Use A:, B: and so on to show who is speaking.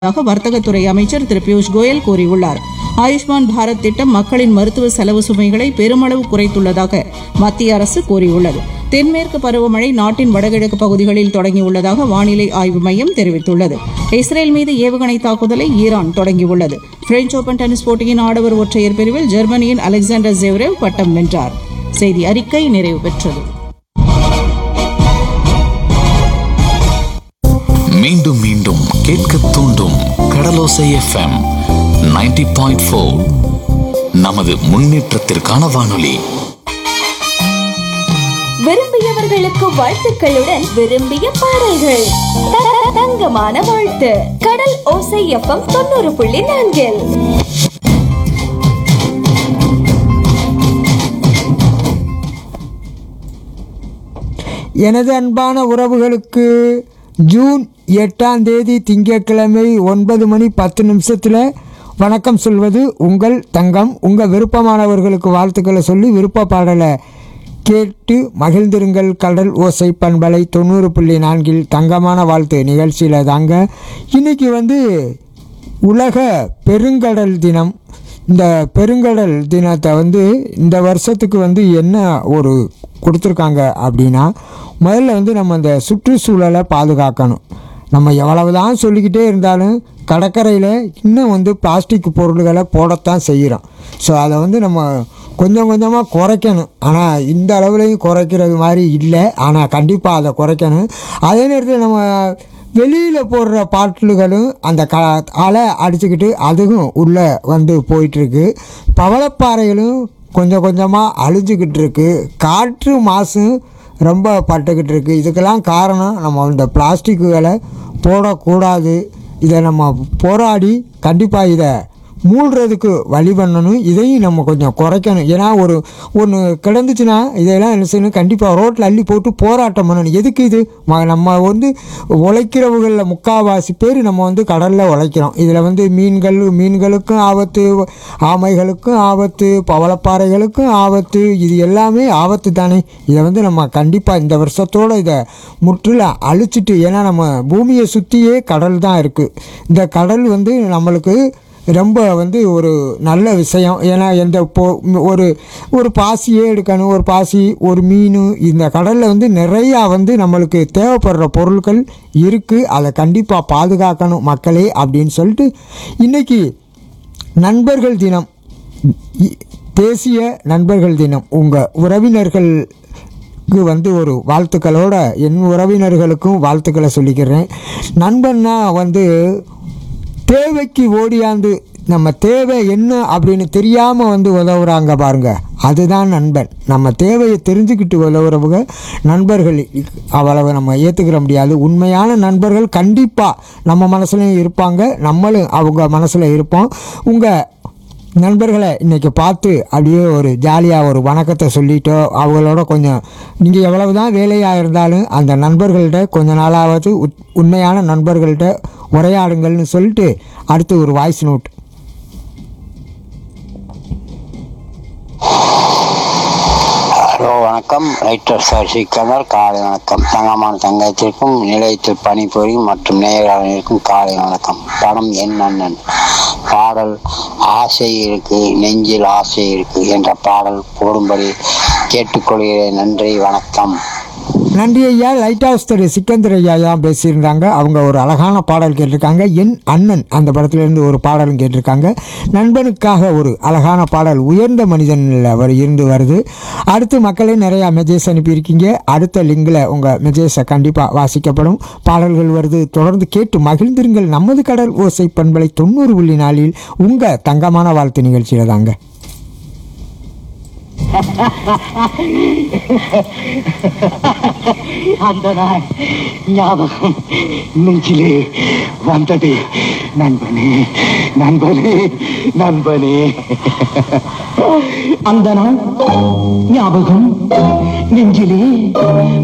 A: வர்த்தகத்துறை அமைச்சர் திரு பியூஷ் கோயல் கூறியுள்ளார். ஆயுஷ்மான் பாரத் திட்டம் மக்களின் மருத்துவ செலவு சுமைகளை பெருமளவு குறைத்துள்ளதாக மத்திய அரசு கூறியுள்ளது. தென்மேற்கு பருவமழை நாட்டின் வடகிழக்கு பகுதிகளில் தொடங்கியுள்ளதாக வானிலை ஆய்வு மையம் தெரிவித்துள்ளது. இஸ்ரேல் மீது ஏவுகணை தாக்குதலை ஈரான் தொடங்கியுள்ளது. பிரெஞ்ச் ஓபன் டென்னிஸ் போட்டியின் ஆடவர் ஒற்றையர் பிரிவில் ஜெர்மனியின் அலெக்சாண்டர் ஜெவ்ரேவ் பட்டம் வென்றார். செய்தி அறிக்கை நிறைவு பெற்றது.
B: மீண்டும் மீண்டும் கேட்க தூண்டும் கடலோசை எஃப்எம் 90.4 நமது முன்னேற்றத்திற்கான வானொலி.
C: விரும்பியவர்களுக்கு வாழ்த்துக்களுடன் விரும்பிய பாடல்கள். தங்கமான வாழ்த்து. கடல் ஓசை எஃப்எம் 90.4.
D: எனது அன்பான உறவுகளுக்கு ஜூன் 8ஆம் தேதி திங்கட்கிழமை 9:10 வணக்கம் சொல்வது உங்கள் தங்கம். உங்கள் விருப்பமானவர்களுக்கு வாழ்த்துக்களை சொல்லி விருப்ப பாடலை கேட்டு மகிழ்ந்திருங்கள். கடல் ஓசை பண்பலை 90.4 தங்கமான வாழ்த்து நிகழ்ச்சியில் தாங்க. இன்றைக்கி உலக பெருங்கடல் தினம். இந்த பெருங்கடல் தினத்தை இந்த வருஷத்துக்கு என்ன ஒரு கொடுத்துருக்காங்க அப்படின்னா, முதல்ல நம்ம இந்த சுற்றுச்சூழலை பாதுகாக்கணும். நம்ம எவ்வளவுதான் சொல்லிக்கிட்டே இருந்தாலும் கடற்கரையில் இன்னும் பிளாஸ்டிக் பொருள்களை போடத்தான் செய்கிறோம். ஸோ அதை நம்ம கொஞ்சம் கொஞ்சமாக குறைக்கணும். ஆனால் இந்த அளவுலையும் குறைக்கிறது மாதிரி இல்லை. ஆனால் கண்டிப்பாக அதை குறைக்கணும். அதே நேரத்தில் நம்ம வெளியில் போடுற பாட்டில்களும் அந்த அலை அடிச்சுக்கிட்டு அதுவும் உள்ளே போயிட்டுருக்கு. பவளப்பாறைகளும் கொஞ்சம் கொஞ்சமாக அழிஞ்சிக்கிட்டு இருக்கு. காற்று மாசும் ரொம்ப பட்டுக்கிட்டு இருக்குது. இதுக்கெல்லாம் காரணம் நம்ம இந்த பிளாஸ்டிக்குகளை போடக்கூடாது. இதை நம்ம போராடி கண்டிப்பாக இதை மூடுறதுக்கு வழி பண்ணணும். இதையும் நம்ம கொஞ்சம் குறைக்கணும். ஏன்னா ஒன்று கிடந்துச்சுன்னா இதெல்லாம் என்ன செய்யணும், கண்டிப்பாக ரோட்டில் அள்ளி போட்டு போராட்டம் பண்ணணும். எதுக்கு இது நம்ம உழைக்கிறவங்களில் முக்கால்வாசி பேர் நம்ம கடலில் உழைக்கிறோம். இதில் மீன்களுக்கும் ஆபத்து, ஆமைகளுக்கும் ஆபத்து, பவளப்பாறைகளுக்கும் ஆபத்து. இது எல்லாமே ஆபத்து தானே. இதை நம்ம கண்டிப்பாக இந்த வருஷத்தோடு இதை முற்றிலும் அழிச்சிட்டு, ஏன்னா நம்ம பூமியை சுற்றியே கடல் தான் இருக்குது. இந்த கடல் நம்மளுக்கு ரொம்ப ஒரு நல்ல விஷயம். ஏன்னா ஒரு பாசியே எடுக்கணும், ஒரு பாசி, ஒரு மீன், இந்த கடலில் நிறையா நம்மளுக்கு தேவைப்படுற பொருட்கள் இருக்குது. அதை கண்டிப்பாக பாதுகாக்கணும் மக்களே அப்படின்னு சொல்லிட்டு இன்றைக்கி நண்பர்கள் தினம், தேசிய நண்பர்கள் தினம். உங்கள் உறவினர்களுக்கு ஒரு வாழ்த்துக்களோட என் உறவினர்களுக்கும் வாழ்த்துக்களை சொல்லிக்கிறேன். நண்பன்னா தேவைக்கு ஓடியாந்து நம்ம தேவை என்ன அப்படின்னு தெரியாமல் உதவுறாங்க பாருங்கள், அதுதான் நண்பன். நம்ம தேவையை தெரிஞ்சுக்கிட்டு உதவுறவங்க நண்பர்கள். அவ்வளவு நம்ம ஏற்றுக்கிற முடியாது. உண்மையான நண்பர்கள் கண்டிப்பாக நம்ம மனசுலையும் இருப்பாங்க, நம்மளும் அவங்க மனசில் இருப்போம். உங்கள் நண்பர்களை இன்றைக்கி பார்த்து அப்படியே ஒரு ஜாலியாக ஒரு வணக்கத்தை சொல்லிட்டோ, அவங்களோட கொஞ்சம் நீங்கள் எவ்வளவு தான் வேலையாக இருந்தாலும் அந்த நண்பர்கள்ட்ட கொஞ்ச நாளாவது உண்மையான நண்பர்கள்ட்ட உரையாடுங்கள்னு சொல்லிட்டு அடுத்து ஒரு வாய்ஸ் நோட்.
E: ஹலோ, வணக்கம். Writer sir Sikandar. காலை வணக்கம். தங்கமான தங்கத்திற்கும் நிலையத்தில் பணிபுரியும் மற்றும் நேயர்களுக்கும் காலை வணக்கம். படம் என் அண்ணன். பாடல் ஆசை இருக்கு நெஞ்சில் ஆசை இருக்கு என்ற பாடல் போடும்படி கேட்டுக்கொள்கிறேன். நன்றி, வணக்கம்.
D: நன்றி ஐயா. லைட் ஹவுஸ் திரு சிக்கந்தர் ஐயா தான் பேசியிருந்தாங்க. அவங்க ஒரு அழகான பாடல் கேட்டிருக்காங்க. என் அண்ணன் அந்த படத்துலேருந்து ஒரு பாடலும் கேட்டிருக்காங்க. நண்பனுக்காக ஒரு அழகான பாடல் உயர்ந்த மனிதனில் இருந்து வருது. அடுத்து மக்களே நிறையா மெசேஜ் அனுப்பியிருக்கீங்க. அடுத்த லிங்கில் உங்கள் மெசேஜை கண்டிப்பாக வாசிக்கப்படும். பாடல்கள் வருது, தொடர்ந்து கேட்டு மகிழ்ந்திருங்கள். நமது கடல் ஓசை பண்பலை 90.4 உங்கள் தங்கமான வாழ்த்து நிகழ்ச்சியில் தாங்க.
F: அந்த நாள் ஞாபகம் நெஞ்சிலே வந்தது. நண்பனே நண்பனே நண்பனே. அந்த நாள் ஞாபகம் நெஞ்சிலே